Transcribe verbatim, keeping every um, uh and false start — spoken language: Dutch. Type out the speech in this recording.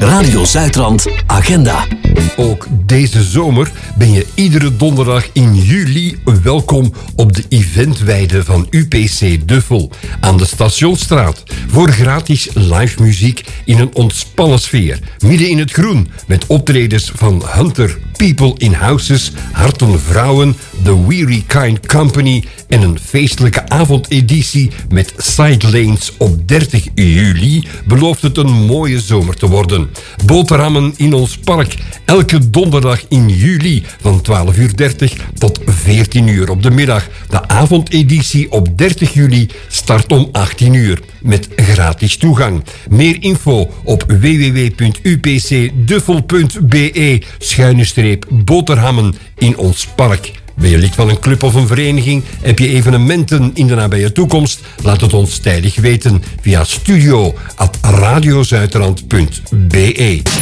Radio Zuidrand Agenda. Ook deze zomer ben je iedere donderdag in juli welkom op de eventweide van U P C Duffel aan de Stationsstraat voor gratis live muziek in een ontspannen sfeer. Midden in het groen met optredens van Hunter, People in Houses, Harten Vrouwen, The Weary Kind Company en een feestelijke avondeditie met Sidelanes op dertig juli belooft het een mooie zomer te worden. Boterhammen in ons park, elke donderdag in juli van twaalf uur dertig tot veertien uur op de middag. De avondeditie op dertig juli start om achttien uur met gratis toegang. Meer info op w w w punt u p c duffel punt b e schuine streep boterhammen in ons park. Ben je lid van een club of een vereniging? Heb je evenementen in de nabije toekomst? Laat het ons tijdig weten via studio at radiozuiderland punt b e.